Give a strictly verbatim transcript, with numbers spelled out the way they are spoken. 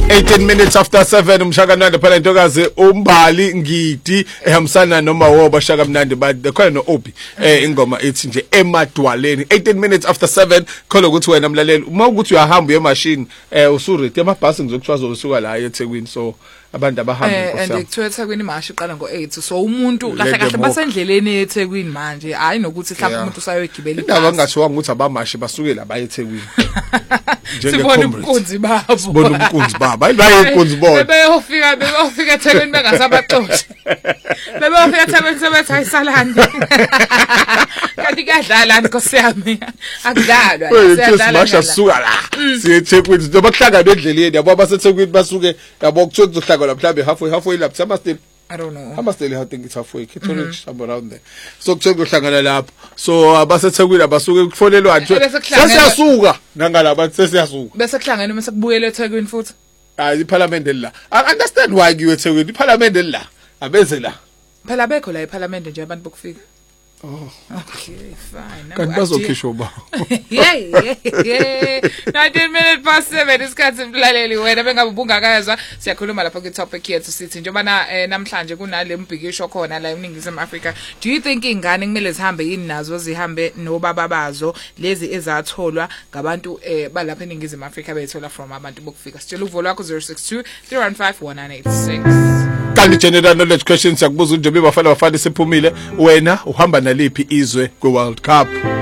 eighteen minutes after seven umshaka mnandi phela intokazi umbali ngidi ehambisana noma woba shaka mnandi but khona no Obi eh ingoma ethi nje emadwaleni. eighteen minutes after seven khona ukuthi wena mlaleli uma ukuthi uyahamba uyemashini eh usurete amabhasi ngizokuthiwa zosuka la eThekwini so abantu abahamba eh and ekuthiwa eThekwini imashi iqala ngo eight so umuntu kahle kahle basendleleni eThekwini manje hayi nokuthi mhlawumbe umuntu usayogibela indaba ngashiwa ukuthi abamashi basuke la baye eThekwini sibona umkunzi babo sibona umkunzi baba baye umkunzi bona bebeyofika bebeyofika eThekwini bengasabaxoshi bebeyofika eThekwini sebethi ayisalandi kanti kadlala nkosi yami akudlalwa siyadlala masha suka la siye eThekwini njengoba kuhlangana endleleni yabo abaseThekwini basuke yabo kuthiwa kuzohlangana mhlawumbe halfway halfway lapha sama still I don't know. I'm still I think it's halfway. It's mm-hmm. somewhere around there. So kuthiwa kuhlangana lapha. So abaseThekwini abasuke kufonelwa nje. Sesiyasuka nangala bathi sesiyasuka. Bese kuhlangana uma sekubuyela eThekwini futhi. Hayi iParliament la. I understand why you eThekwini. iParliament la. Abeze la. Phela bekho la iParliament nje abantu bokufika. Oh, okay, fine. Kanti bazokhishwa ba. Yeah, yeah. nineteen minutes past seven isikhathi simlaleli wena bengabe ubungakazwa siyakhuluma lapha ku topic yethu sithi njengoba na namhlanje kunale mbhikisho khona la eNingizimu Afrika. Do you think ingane kumele zihambe yini nazo zihambe nobaba bazo lezi ezatholwa ngabantu eh balapha eNingizimu Afrika bethola from abantu bokufika? Sitshela uvo lwakho zero six two three one five one nine eight six. Kanti general knowledge questions yakubuza nje bebafana bafana siphumile wena uhamba naliphi izwe ku World Cup?